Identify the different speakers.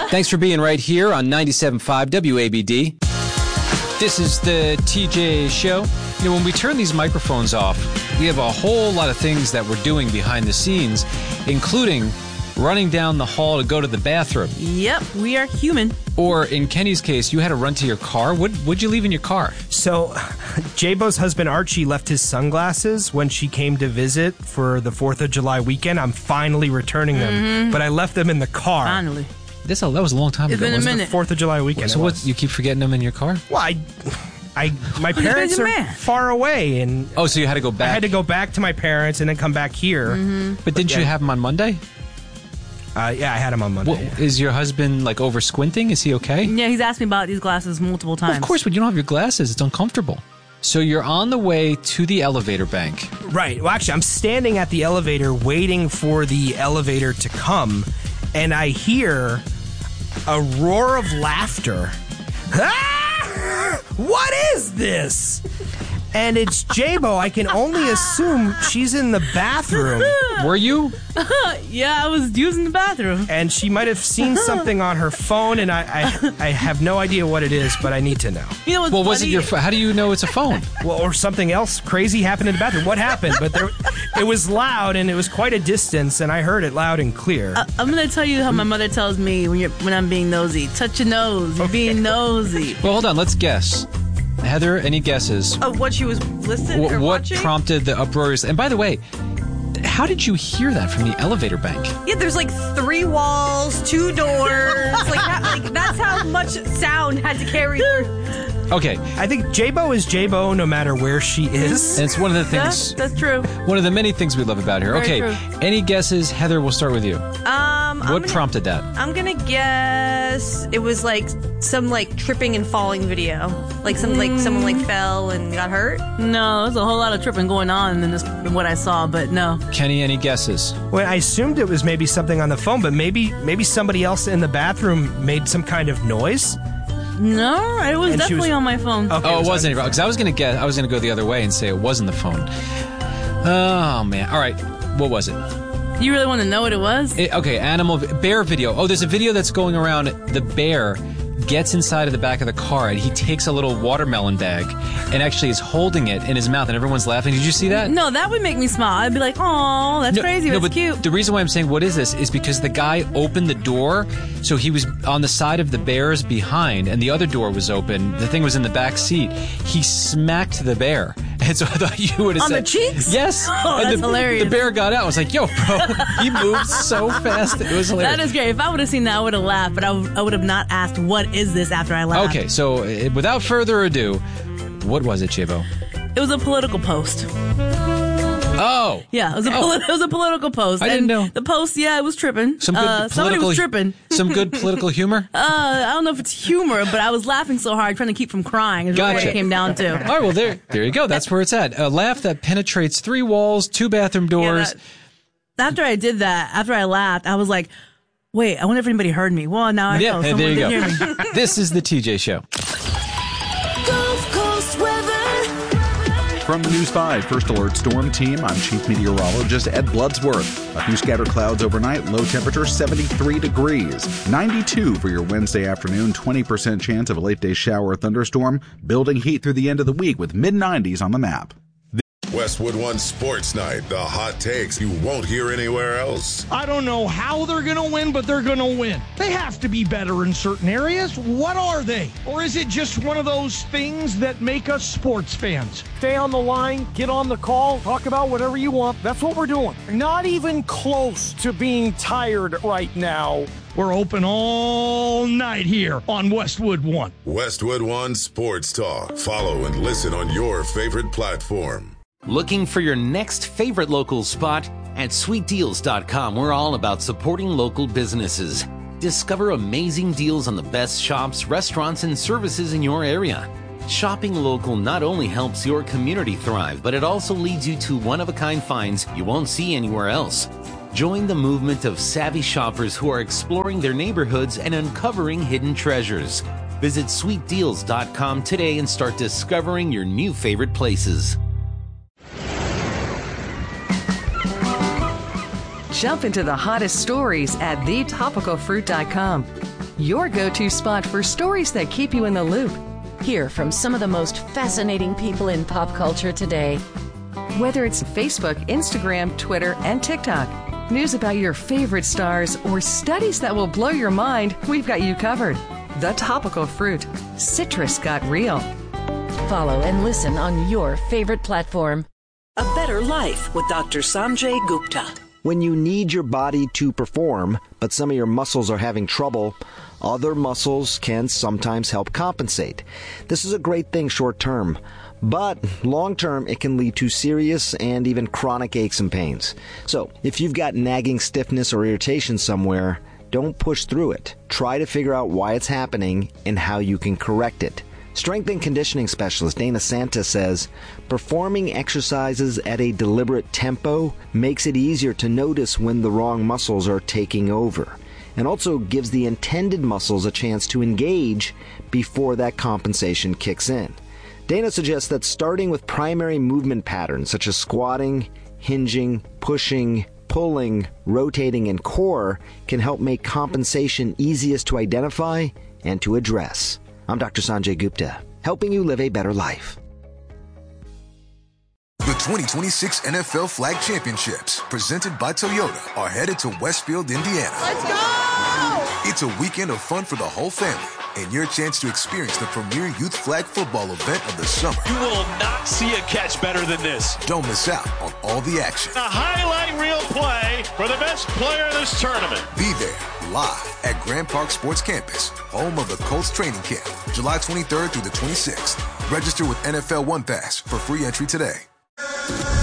Speaker 1: Thanks for being right here on 97.5 WABD. This is the TJ Show. You know, when we turn these microphones off, we have a whole lot of things that we're doing behind the scenes, including running down the hall to go to the bathroom.
Speaker 2: Yep, we are human.
Speaker 1: Or in Kenny's case, you had to run to your car. What'd you leave in your car?
Speaker 3: So, J-Bo's husband Archie left his sunglasses when she came to visit for the 4th of July weekend. I'm finally returning them, but I left them in the car.
Speaker 2: Finally.
Speaker 1: That was a long time ago.
Speaker 2: It's been a minute.
Speaker 3: The 4th of July weekend.
Speaker 1: So what? You keep forgetting them in your car?
Speaker 3: Well, my parents are far away, and
Speaker 1: so you had to go back.
Speaker 3: I had to go back to my parents and then come back here.
Speaker 1: But didn't you have them on Monday?
Speaker 3: Yeah, I had him on Monday.
Speaker 1: Is your husband like over squinting? Is he okay?
Speaker 2: Yeah, he's asked me about these glasses multiple times.
Speaker 1: Well, of course, but you don't have your glasses. It's uncomfortable. So you're on the way to the elevator bank.
Speaker 3: Right. Well, actually, I'm standing at the elevator waiting for the elevator to come, and I hear a roar of laughter. Ah! What is this? And it's J-Bo. I can only assume she's in the bathroom.
Speaker 1: Were you?
Speaker 2: Yeah, I was using the bathroom.
Speaker 3: And she might have seen something on her phone, and I have no idea what it is, but I need to know.
Speaker 2: You know what's
Speaker 1: Well,
Speaker 2: funny?
Speaker 1: was it your phone? How do you know it's a phone?
Speaker 3: Well, or something else crazy happened in the bathroom. What happened? But it was loud, and it was quite a distance, and I heard it loud and clear.
Speaker 2: I'm going to tell you how my mother tells me when I'm being nosy. Touch your nose. You're being nosy.
Speaker 1: Well, hold on. Let's guess. Heather, any guesses?
Speaker 2: Of what she was listening or
Speaker 1: What
Speaker 2: watching?
Speaker 1: prompted the uproarious... And by the way, how did you hear that from the elevator bank?
Speaker 2: Yeah, there's like 3 walls, 2 doors. That's how much sound had to carry through.
Speaker 1: Okay.
Speaker 3: I think J-Bo is J-Bo no matter where she is.
Speaker 1: And it's one of the things...
Speaker 2: That's true.
Speaker 1: One of the many things we love about her.
Speaker 2: Very
Speaker 1: Okay.
Speaker 2: true.
Speaker 1: Any guesses? Heather, we'll start with you. What prompted that?
Speaker 4: I'm gonna guess it was like some tripping and falling video, someone fell and got hurt.
Speaker 2: No, there's a whole lot of tripping going on in what I saw, but no.
Speaker 1: Kenny, any guesses?
Speaker 3: Well, I assumed it was maybe something on the phone, but maybe somebody else in the bathroom made some kind of noise.
Speaker 2: No, it was definitely on my phone.
Speaker 3: Okay,
Speaker 1: It wasn't. Because I was going to go the other way and say it wasn't the phone. Oh, man. All right. What was it?
Speaker 2: You really want to know what it was?
Speaker 1: Bear video. Oh, there's a video that's going around. The bear gets inside of the back of the car, and he takes a little watermelon bag and actually is holding it in his mouth, and everyone's laughing. Did you see that?
Speaker 2: No, that would make me smile. I'd be like, oh, that's crazy. That's cute.
Speaker 1: The reason why I'm saying what is this is because the guy opened the door, so he was on the side of the bears behind, and the other door was open. The thing was in the back seat. He smacked the bear. And so I thought you would have said...
Speaker 2: On the cheeks?
Speaker 1: Yes.
Speaker 2: Oh,
Speaker 1: and
Speaker 2: that's hilarious.
Speaker 1: The bear got out. I was like, yo, bro, he moved so fast. It was hilarious.
Speaker 2: That is great. If I would have seen that, I would have laughed, but I would have not asked, what is this, after I laughed.
Speaker 1: Okay, so without further ado, what was it, J-Bo?
Speaker 2: It was a political post.
Speaker 1: Oh.
Speaker 2: Yeah, it was a political post.
Speaker 1: I didn't know.
Speaker 2: The post, it was tripping.
Speaker 1: Some good
Speaker 2: somebody was tripping.
Speaker 1: Some good political humor?
Speaker 2: I don't know if it's humor, but I was laughing so hard trying to keep from crying is what it came down to.
Speaker 1: All right, well, there you go. That's where it's at. A laugh that penetrates 3 walls, 2 bathroom doors.
Speaker 2: Yeah, after I did that, after I laughed, I was like, wait, I wonder if anybody heard me. Well, now I know. Someone
Speaker 1: there you
Speaker 2: didn't
Speaker 1: go.
Speaker 2: hear me.
Speaker 1: This is the TJ Show.
Speaker 5: Gulf Coast weather.
Speaker 6: From the News 5 First Alert Storm Team, I'm Chief Meteorologist Ed Bloodsworth. A few scattered clouds overnight, low temperature 73 degrees. 92 for your Wednesday afternoon, 20% chance of a late day shower or thunderstorm. Building heat through the end of the week with mid-90s on the map.
Speaker 7: Westwood One Sports Night, the hot takes you won't hear anywhere else.
Speaker 8: I don't know how they're going to win, but they're going to win. They have to be better in certain areas. What are they? Or is it just one of those things that make us sports fans? Stay on the line, get on the call, talk about whatever you want. That's what we're doing. Not even close to being tired right now. We're open all night here on Westwood One.
Speaker 7: Westwood One Sports Talk. Follow and listen on your favorite platform.
Speaker 9: Looking for your next favorite local spot? At sweetdeals.com, we're all about supporting local businesses. Discover amazing deals on the best shops, restaurants, and services in your area. Shopping local not only helps your community thrive, but it also leads you to one-of-a-kind finds you won't see anywhere else. Join the movement of savvy shoppers who are exploring their neighborhoods and uncovering hidden treasures. Visit sweetdeals.com today and start discovering your new favorite places.
Speaker 10: Jump into the hottest stories at thetopicalfruit.com. your go-to spot for stories that keep you in the loop.
Speaker 11: Hear from some of the most fascinating people in pop culture today.
Speaker 10: Whether it's Facebook, Instagram, Twitter, and TikTok, news about your favorite stars, or studies that will blow your mind, we've got you covered. The Topical Fruit. Citrus got real.
Speaker 11: Follow and listen on your favorite platform.
Speaker 12: A Better Life with Dr. Sanjay Gupta.
Speaker 13: When you need your body to perform, but some of your muscles are having trouble, other muscles can sometimes help compensate. This is a great thing short term, but long term it can lead to serious and even chronic aches and pains. So if you've got nagging stiffness or irritation somewhere, don't push through it. Try to figure out why it's happening and how you can correct it. Strength and conditioning specialist Dana Santa says, performing exercises at a deliberate tempo makes it easier to notice when the wrong muscles are taking over, and also gives the intended muscles a chance to engage before that compensation kicks in. Dana suggests that starting with primary movement patterns such as squatting, hinging, pushing, pulling, rotating, and core can help make compensation easiest to identify and to address. I'm Dr. Sanjay Gupta, helping you live a better life.
Speaker 14: The 2026 NFL Flag Championships, presented by Toyota, are headed to Westfield, Indiana.
Speaker 5: Let's go!
Speaker 14: It's a weekend of fun for the whole family and your chance to experience the premier youth flag football event of the summer.
Speaker 15: You will not see a catch better than this.
Speaker 14: Don't miss out on all the action.
Speaker 15: A highlight reel play for the best player in this tournament.
Speaker 14: Be there live at Grand Park Sports Campus, home of the Colts training camp, July 23rd through the 26th. Register with NFL One Pass for free entry today.